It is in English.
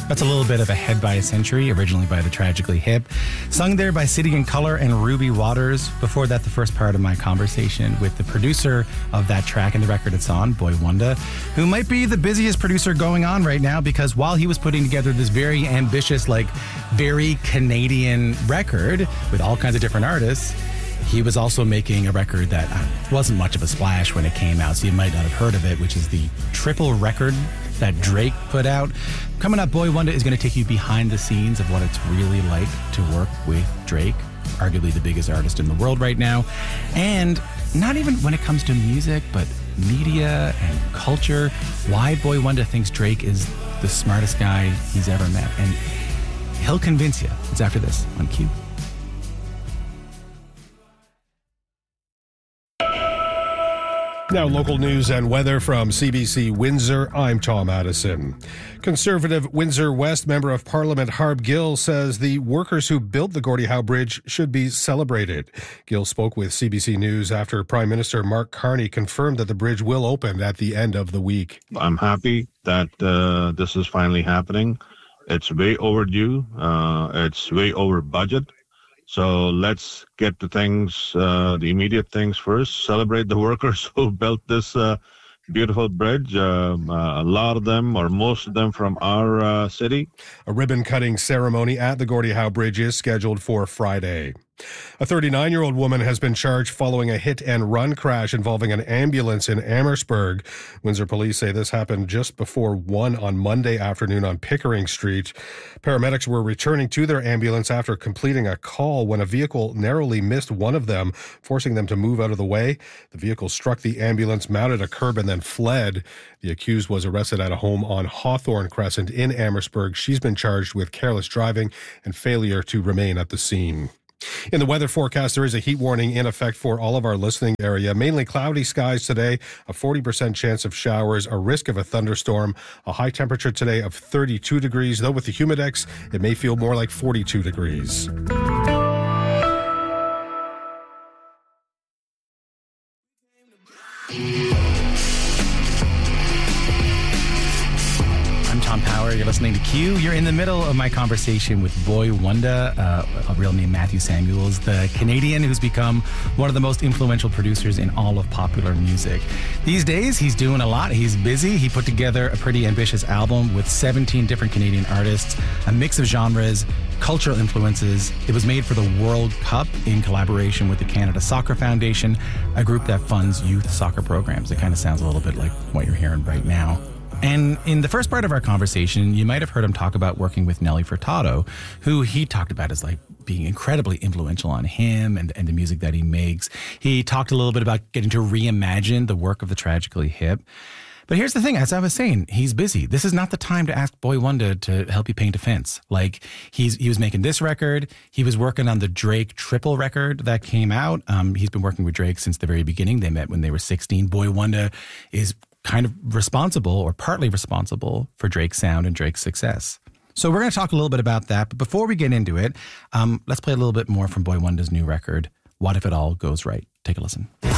That's a little bit of a Head by a Century, originally by the Tragically Hip. Sung there by City and Colour and Ruby Waters. Before that, the first part of my conversation with the producer of that track and the record it's on, Boy Wonder, who might be the busiest producer going on right now, because while he was putting together this very ambitious, very Canadian record with all kinds of different artists, he was also making a record that wasn't much of a splash when it came out, so you might not have heard of it, which is the triple record that Drake put out. Coming up, Boy Wonder is going to take you behind the scenes of what it's really like to work with Drake, arguably the biggest artist in the world right now. And not even when it comes to music, but media and culture, why Boy Wonder thinks Drake is the smartest guy he's ever met. And he'll convince you. It's after this on Q. Now, local news and weather from CBC Windsor. I'm Tom Addison. Conservative Windsor West Member of Parliament Harb Gill says the workers who built the Gordie Howe Bridge should be celebrated. Gill spoke with CBC News after Prime Minister Mark Carney confirmed that the bridge will open at the end of the week. I'm happy that this is finally happening. It's way overdue. It's way over budget. So let's get to things, the immediate things first. Celebrate the workers who built this beautiful bridge. A lot of them, or most of them, from our city. A ribbon-cutting ceremony at the Gordie Howe Bridge is scheduled for Friday. A 39-year-old woman has been charged following a hit-and-run crash involving an ambulance in Amherstburg. Windsor police say this happened just before 1 on Monday afternoon on Pickering Street. Paramedics were returning to their ambulance after completing a call when a vehicle narrowly missed one of them, forcing them to move out of the way. The vehicle struck the ambulance, mounted a curb, and then fled. The accused was arrested at a home on Hawthorne Crescent in Amherstburg. She's been charged with careless driving and failure to remain at the scene. In the weather forecast, there is a heat warning in effect for all of our listening area. Mainly cloudy skies today, a 40% chance of showers, a risk of a thunderstorm, a high temperature today of 32 degrees, though with the Humidex, it may feel more like 42 degrees. Tom Power, you're listening to Q. You're in the middle of my conversation with Boy Wonder, a real name Matthew Samuels, the Canadian who's become one of the most influential producers in all of popular music. These days, he's doing a lot. He's busy. He put together a pretty ambitious album with 17 different Canadian artists, a mix of genres, cultural influences. It was made for the World Cup in collaboration with the Canada Soccer Foundation, a group that funds youth soccer programs. It kind of sounds a little bit like what you're hearing right now. And in the first part of our conversation, you might have heard him talk about working with Nelly Furtado, who he talked about as being incredibly influential on him and the music that he makes. He talked a little bit about getting to reimagine the work of the Tragically Hip. But here's the thing, as I was saying, he's busy. This is not the time to ask Boy Wonder to help you paint a fence. He was making this record. He was working on the Drake triple record that came out. He's been working with Drake since the very beginning. They met when they were 16. Boy Wonder is kind of responsible, or partly responsible, for Drake's sound and Drake's success. So we're going to talk a little bit about that. But before we get into it, let's play a little bit more from Boy Wonder's new record, What If It All Goes Right. Take a listen.